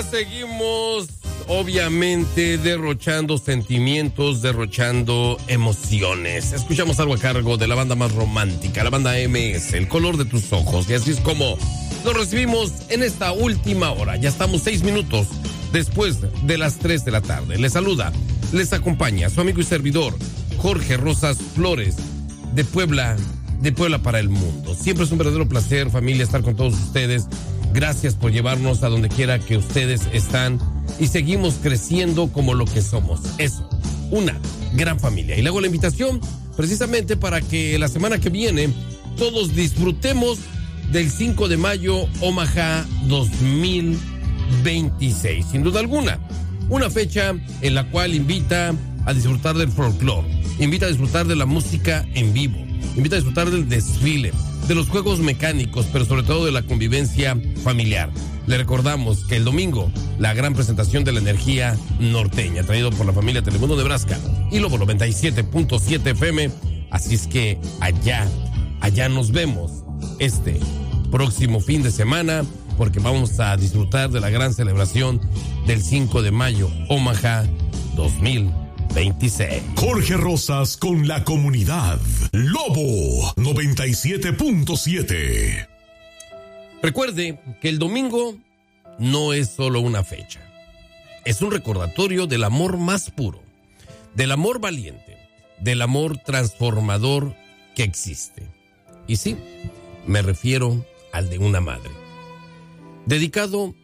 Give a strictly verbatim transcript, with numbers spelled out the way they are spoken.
seguimos, obviamente, derrochando sentimientos, derrochando emociones. Escuchamos algo a cargo de la banda más romántica, la banda M S, El color de tus ojos. Y así es como lo recibimos en esta última hora. Ya estamos seis minutos después de las tres de la tarde. Les saluda, les acompaña su amigo y servidor, Jorge Rosas Flores, de Puebla, de Puebla para el mundo. Siempre es un verdadero placer, familia, estar con todos ustedes. Gracias por llevarnos a donde quiera que ustedes están y seguimos creciendo como lo que somos. Eso, una gran familia. Y le hago la invitación precisamente para que la semana que viene todos disfrutemos del cinco de mayo Omaha dos mil veintiséis. Sin duda alguna, una fecha en la cual invita a disfrutar del folclore, invita a disfrutar de la música en vivo, invita a disfrutar del desfile, de los juegos mecánicos, pero sobre todo de la convivencia familiar. Le recordamos que el domingo, la gran presentación de la energía norteña, traído por la familia Telemundo Nebraska y Lobo noventa y siete punto siete F M. Así es que allá, allá nos vemos este próximo fin de semana, porque vamos a disfrutar de la gran celebración del cinco de mayo, Omaha dos mil veintiséis. Jorge Rosas con la comunidad. Lobo noventa y siete punto siete. Recuerde que el domingo no es solo una fecha. Es un recordatorio del amor más puro, del amor valiente, del amor transformador que existe. Y sí, me refiero al de una madre. Dedicado